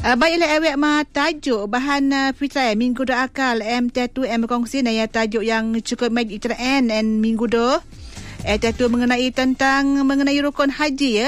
Baiklah awak tajuk bahan fitrah minggu doa akal MT2 berkongsi ya tajuk yang cukup magic trend and minggu doa MT2 mengenai rukun haji ya.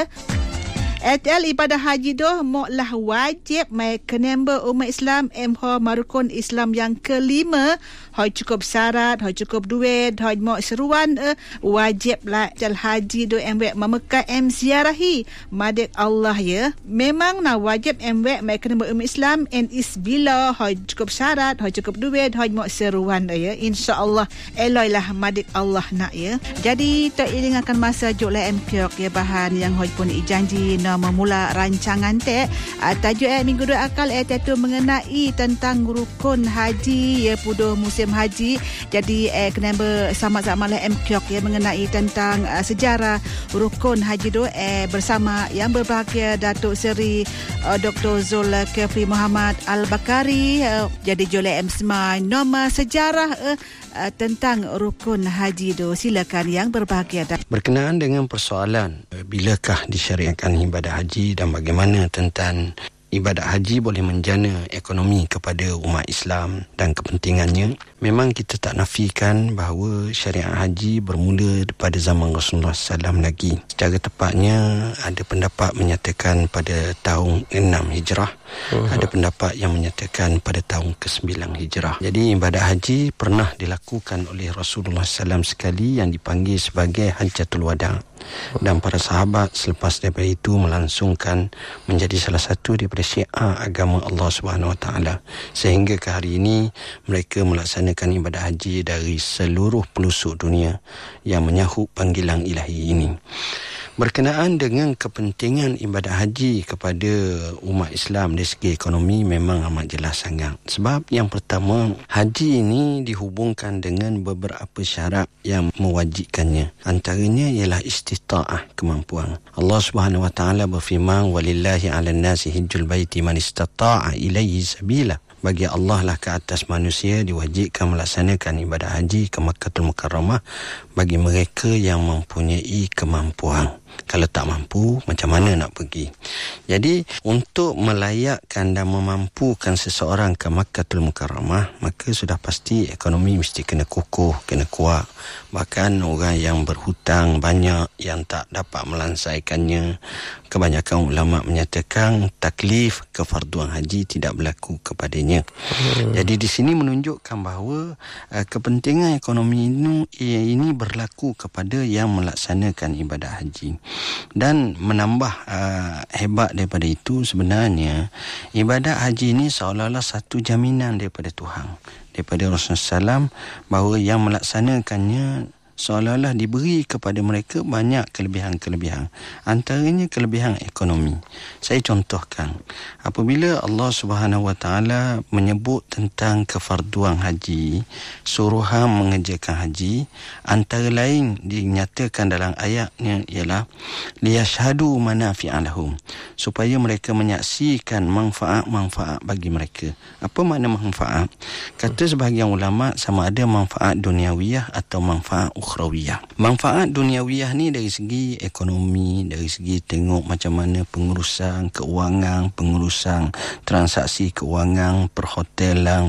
ATL ibadah haji doh moklah wajib mai kenemba umat Islam emho marukun Islam yang kelima hoi cukup syarat hoi cukup duit hoi mok seruan wajib lah jal haji doh emwek memekah ziarahi madik Allah ya. Memang na wajib emwek mai kenemba umat Islam and isbillah hoi cukup syarat hoi cukup duit hoi mok seruan ya. InsyaAllah eloilah madik Allah nak ya. Jadi tak iringakan masa joklah MPOK ya bahan yang hoi pun ijanji memula rancangan tajuk minggu doa akal itu mengenai tentang rukun haji ya puduh musim haji. Jadi kena bersama-sama lah MKOK ya mengenai tentang sejarah rukun haji do bersama yang berbahagia Datuk Seri Dr. Zulkifli Muhammad Al-Bakari. Jadi jole M-Smai nama sejarah tentang rukun haji do. Silakan yang berbahagia. Berkenaan dengan persoalan bilakah disyariatkan ibadah haji dan bagaimana tentang ibadat haji boleh menjana ekonomi kepada umat Islam dan kepentingannya, memang kita tak nafikan bahawa syariat haji bermula pada zaman Rasulullah SAW lagi. Secara tepatnya ada pendapat menyatakan pada tahun 6 Hijrah, ada pendapat yang menyatakan pada tahun ke-9 Hijrah. Jadi ibadat haji pernah dilakukan oleh Rasulullah SAW sekali yang dipanggil sebagai Hajjatul Wada'. Dan para sahabat selepas daripada itu melangsungkan menjadi salah satu daripada syiar agama Allah Subhanahu Wa Taala, sehingga ke hari ini mereka melaksanakan ibadah haji dari seluruh pelosok dunia yang menyahut panggilan ilahi ini. Berkenaan dengan kepentingan ibadah haji kepada umat Islam dari segi ekonomi memang amat jelas sangat. Sebab yang pertama, haji ini dihubungkan dengan beberapa syarat yang mewajibkannya. Antaranya ialah istita'ah, kemampuan. Allah Subhanahu Wa Taala berfirman, "Walillahi 'alan nasi hajjul baiti man istata'a ilaihi sabila." Bagi Allah lah ke atas manusia diwajibkan melaksanakan ibadah haji ke Makkahul Mukarramah bagi mereka yang mempunyai kemampuan. Kalau tak mampu, macam mana nak pergi? Jadi, untuk melayakkan dan memampukan seseorang ke Makkahul Mukarramah, maka sudah pasti ekonomi mesti kena kukuh, kena kuat. Bahkan orang yang berhutang banyak, yang tak dapat melansaikannya. Kebanyakan ulama menyatakan taklif kefarduan haji tidak berlaku kepadanya. Jadi di sini menunjukkan bahawa kepentingan ekonomi ini berlaku kepada yang melaksanakan ibadah haji. Dan menambah hebat daripada itu, sebenarnya ibadah haji ini seolah-olah satu jaminan daripada Tuhan, daripada Rasulullah SAW, bahawa yang melaksanakannya seolah-olah diberi kepada mereka banyak kelebihan-kelebihan. Antaranya kelebihan ekonomi. Saya contohkan, apabila Allah Subhanahu Wa Taala menyebut tentang kefarduan haji, suruhan mengerjakan haji, antara lain dinyatakan dalam ayatnya ialah liyashhadu manafi'a lahum, supaya mereka menyaksikan manfaat-manfaat bagi mereka. Apa makna manfaat? Kata sebahagian ulama, sama ada manfaat duniawiyah atau manfaat ukhrawiyah. Manfaat duniawiyah ni dari segi ekonomi, dari segi tengok macam mana pengurusan keuangan, pengurusan transaksi keuangan, perhotelan,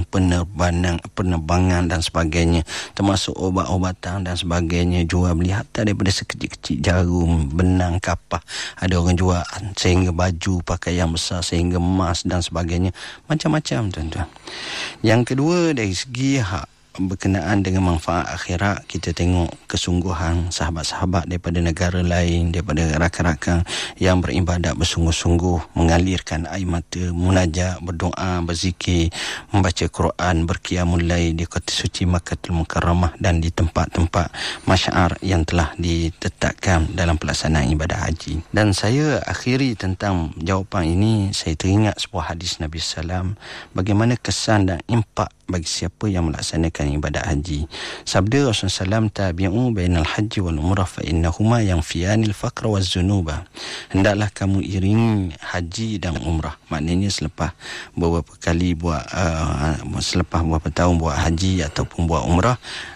penerbangan dan sebagainya, termasuk obat-obatan dan sebagainya, jual beli hatta daripada sekecil-kecil jarum, benang, kapah, ada orang jual sehingga baju pakaian besar, sehingga emas dan sebagainya, macam-macam tuan-tuan. Yang kedua, dari segi berkenaan dengan manfaat akhirat, kita tengok kesungguhan sahabat-sahabat daripada negara lain, daripada rakan-rakan yang beribadat bersungguh-sungguh, mengalirkan air mata, munajat, berdoa, berzikir, membaca Quran, berqiyamul lail di kota suci Makkahul Mukarramah dan di tempat-tempat masyar yang telah ditetapkan dalam pelaksanaan ibadah haji. Dan saya akhiri tentang jawapan ini, saya teringat sebuah hadis Nabi SAW, bagaimana kesan dan impak bagi siapa yang melaksanakan ibadat haji. Sabda Rasulullah SAW, tabi'u bainal haji wal umrah fa innahuma yanfiyanil faqra waz zunuba. Hendaklah kamu iringi haji dan umrah. Maknanya selepas beberapa kali selepas beberapa tahun buat haji ataupun buat umrah,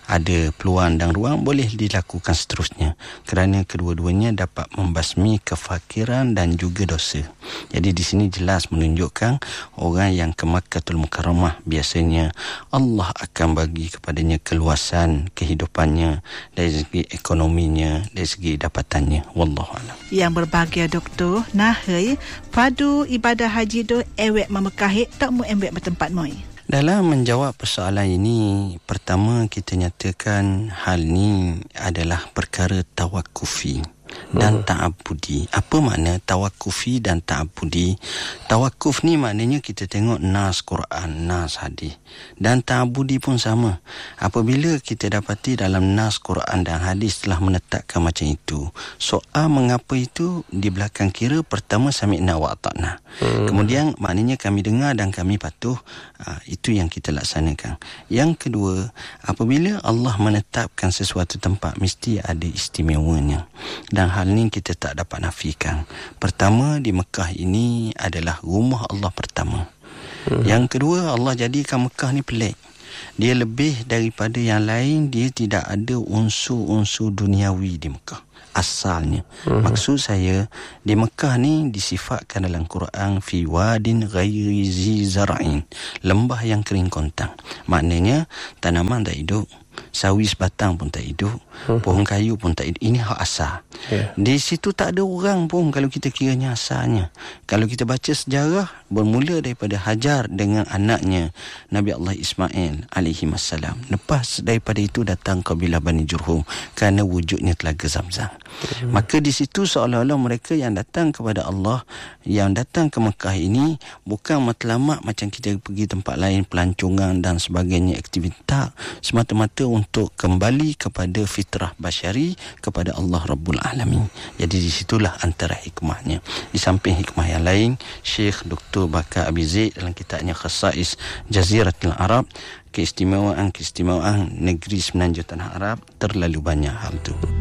ada peluang dan ruang, boleh dilakukan seterusnya, kerana kedua-duanya dapat membasmi kefakiran dan juga dosa. Jadi di sini jelas menunjukkan orang yang ke Makkatul Mukarramah biasanya Allah akan bagi kepadanya keluasan kehidupannya dari segi ekonominya, dari segi dapatannya. Wallahualam. Yang berbahagia Doktor, nahai padu ibadah haji tu ewek memekahik tak mu ewek bertempat moi. Dalam menjawab persoalan ini, pertama kita nyatakan hal ni adalah perkara tawakufi dan ta'abudi. Apa makna tawakufi dan ta'abudi? Tawakuf ni maknanya kita tengok nas Quran, nas hadis. Dan ta'abudi pun sama. Apabila kita dapati dalam nas Quran dan hadis telah menetapkan macam itu, soal mengapa itu di belakang kira, pertama sami'na wa ata'na. Kemudian maknanya kami dengar dan kami patuh. Itu yang kita laksanakan. Yang kedua, apabila Allah menetapkan sesuatu tempat, mesti ada istimewanya. Dan hal ni kita tak dapat nafikan. Pertama, di Mekah ini adalah rumah Allah pertama. Yang kedua, Allah jadikan Mekah ni pelik. Dia lebih daripada yang lain, dia tidak ada unsur-unsur duniawi di Mekah asalnya. Maksud saya, di Mekah ni disifatkan dalam Quran fi wadin ghairi zi zar'in, lembah yang kering kontang. Maknanya tanaman tak hidup, sawi sebatang pun tak hidup, pohon kayu pun tak hidup. Ini hak asal. Di situ tak ada orang pun kalau kita kiranya asalnya. Kalau kita baca sejarah, bermula daripada Hajar dengan anaknya Nabi Allah Ismail alaihi wassalam. Lepas daripada itu datang kabilah Bani Jurhum kerana wujudnya Telaga Zamzam. Maka di situ seolah-olah mereka yang datang kepada Allah, yang datang ke Mekah ini bukan matlamat macam kita pergi tempat lain, pelancongan dan sebagainya, aktivitas, semata-mata untuk kembali kepada fitrah basyari, kepada Allah Rabbul Alamin. Jadi di situlah antara hikmahnya. Di samping hikmah yang lain, Syekh Dr. Bakar Abi Zaid dalam kitabnya Khasais Jaziratul Arab, keistimewaan negeri semenanjung tanah Arab, terlalu banyak hal tu.